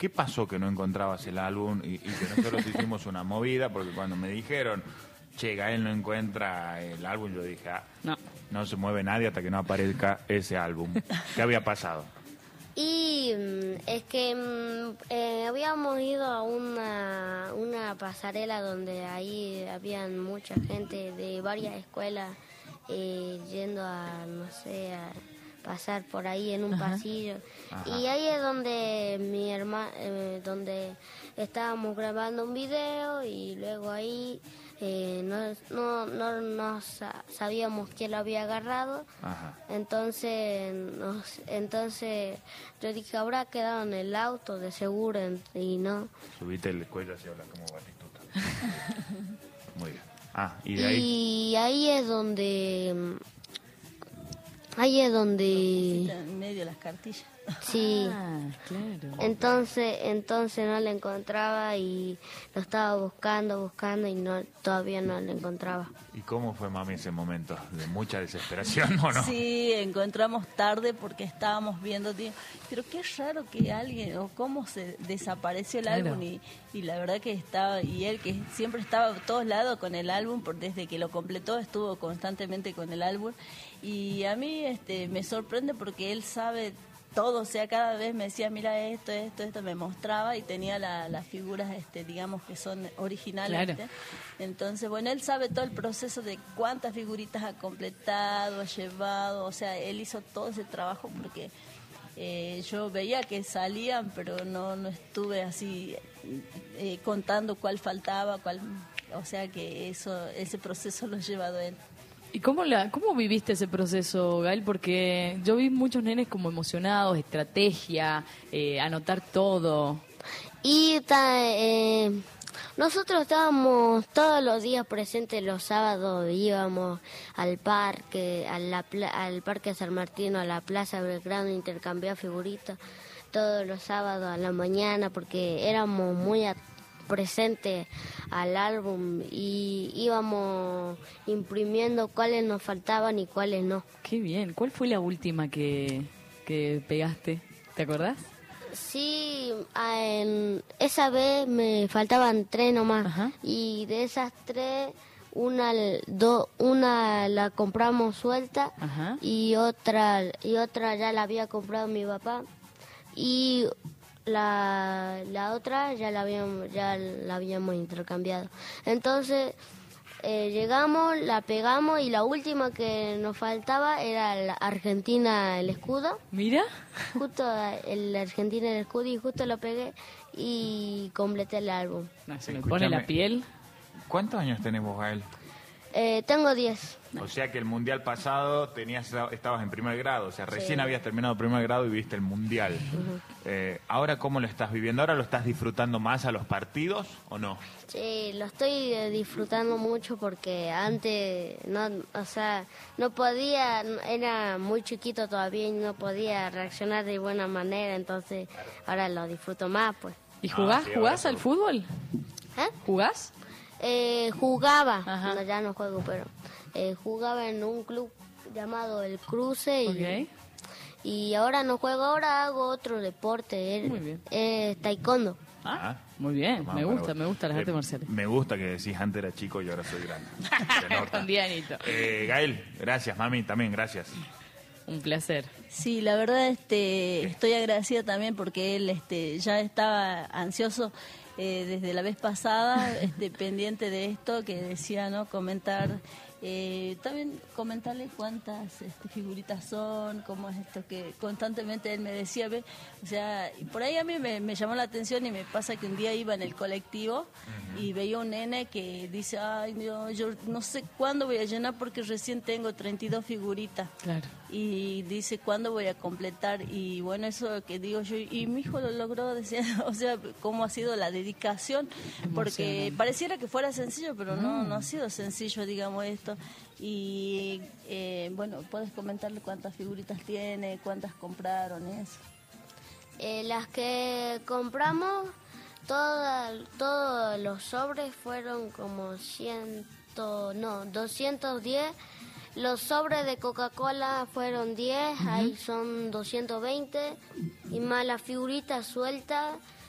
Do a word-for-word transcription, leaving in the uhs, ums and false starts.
¿qué pasó que no encontrabas el álbum? Y, y que nosotros hicimos una movida, porque cuando me dijeron, che, Gael no encuentra el álbum, yo dije, ah, No. no se mueve nadie hasta que no aparezca ese álbum. ¿Qué había pasado? Y mm, es que mm, eh, habíamos ido a una, una pasarela donde ahí habían mucha gente de varias escuelas eh, yendo a, no sé, a pasar por ahí en un Ajá. pasillo. Ajá. Y ahí es donde mi hermana, eh, donde estábamos grabando un video y luego ahí eh, no, no, no, no sa- sabíamos quién lo había agarrado. Ajá. Entonces, nos, entonces yo dije, habrá quedado en el auto de seguro en- y no. Subiste el cuello hacia hablar como Batistuta. Muy bien. Ah, y de ahí... Y ahí es donde, ahí es donde, En medio de las cartillas. sí. Ah, claro. Entonces, entonces no le encontraba y lo estaba buscando, buscando y no, todavía no lo encontraba. ¿Y cómo fue, mami, ese momento? ¿De mucha desesperación o no? Sí, encontramos tarde porque estábamos viendo, digo, pero qué raro que alguien, o cómo se desapareció el Claro. álbum, y, y la verdad que estaba, y él que siempre estaba a todos lados con el álbum, por, desde que lo completó estuvo constantemente con el álbum, y a mí este me sorprende porque él sabe todo, o sea, cada vez me decía, mira esto, esto, esto, me mostraba y tenía la- las figuras, este, digamos que son originales. Claro. ¿viste? Entonces, bueno, él sabe todo el proceso de cuántas figuritas ha completado, ha llevado, o sea, él hizo todo ese trabajo porque eh, yo veía que salían, pero no, no estuve así eh, contando cuál faltaba, cuál, o sea que eso, ese proceso lo ha llevado él. ¿Y cómo, la, cómo viviste ese proceso, Gael? Porque yo vi muchos nenes como emocionados, estrategia, eh, anotar todo. Y ta- eh, nosotros estábamos todos los días presentes, los sábados íbamos al parque, a la pla- al parque San Martín, a la Plaza Belgrano, intercambiar figuritas todos los sábados a la mañana porque éramos muy a- presentes al álbum y íbamos imprimiendo cuáles nos faltaban y cuáles no. Qué bien. ¿Cuál fue la última que, que pegaste? ¿Te acordás? Sí, ah, en esa vez me faltaban tres nomás. Ajá. Y de esas tres, una, do, una la compramos suelta Ajá. y otra y otra ya la había comprado mi papá y la, la otra ya la habíamos ya la habíamos intercambiado. Entonces eh, llegamos, la pegamos y la última que nos faltaba era la Argentina el escudo. Mira. Justo el Argentina el escudo y justo lo pegué y completé el álbum. No, se me Escuchame. pone la piel. ¿Cuántos años tenés vos, Gael? Eh, tengo diez. O sea que el mundial pasado tenías estabas en primer grado, o sea, recién Sí. habías terminado primer grado y viste el mundial. Eh, ¿Ahora cómo lo estás viviendo? ¿Ahora lo estás disfrutando más a los partidos o no? Sí, lo estoy eh, disfrutando mucho porque antes no, o sea, no podía, era muy chiquito todavía y no podía reaccionar de buena manera, entonces ahora lo disfruto más, pues. ¿Y jugás, Ah, sí, ahora jugás sí. al fútbol? ¿Eh? ¿Jugás? Eh, jugaba, Ajá. no, ya no juego, pero eh, jugaba en un club llamado El Cruce y, Ok. y ahora no juego, ahora hago otro deporte, eh, Muy bien. eh, taekwondo. Ah, muy bien. Vamos Me para gusta, vos. me gustan las Eh, artes marciales. Me gusta que decís antes era chico y ahora soy grande. Se nota. Con Dianito. Eh, Gael, gracias, mami, también gracias. Un placer. Sí, la verdad este estoy agradecida también porque él este ya estaba ansioso eh, desde la vez pasada, este pendiente de esto que decía, ¿no? Comentar eh, también comentarle cuántas este, figuritas son, cómo es esto que constantemente él me decía, ve, o sea, y por ahí a mí me, me llamó la atención y me pasa que un día iba en el colectivo y veía un nene que dice, ay, Dios, yo no sé cuándo voy a llenar porque recién tengo treinta y dos figuritas. Claro. Y dice, ¿cuándo voy a completar? Y bueno, eso que digo yo, y mi hijo lo logró, decía, o sea, cómo ha sido la dedicación, porque Emocionante. pareciera que fuera sencillo, pero no, no ha sido sencillo, digamos, esto. Y eh, bueno, puedes comentarle cuántas figuritas tiene, cuántas compraron, eso. Eh, las que compramos, toda- todos los sobres fueron como ciento, no, doscientos diez. Los sobres de Coca-Cola fueron diez, ahí son doscientos veinte. Y más las figuritas sueltas